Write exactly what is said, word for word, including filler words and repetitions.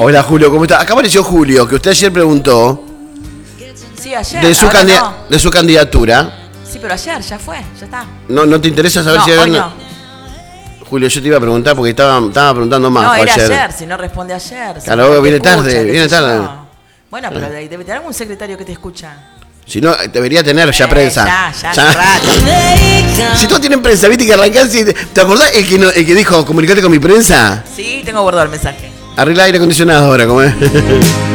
Hola Julio, ¿cómo está? Acá apareció Julio, que usted ayer preguntó Sí, ayer. de su, ahora candida- no. de su candidatura. Sí, pero ayer, ya fue, ya está. ¿No, no te interesa saber No, si hoy hagan- no. Julio, yo te iba a preguntar porque estaba, estaba preguntando más. No, era ayer. ayer. Si no responde ayer. si Claro, no te viene escucha, tarde, qué viene sé yo. tarde. Bueno, pero de- debe tener algún secretario que te escucha. Si no, debería tener ya Eh, prensa. Ya, ya, hace rato. Si todos tienen prensa, viste que arrancás y... ¿Te acordás el que, no- el que dijo, comunicate con mi prensa? Sí, tengo guardado el mensaje. Arregla aire acondicionado ahora, ¿cómo es?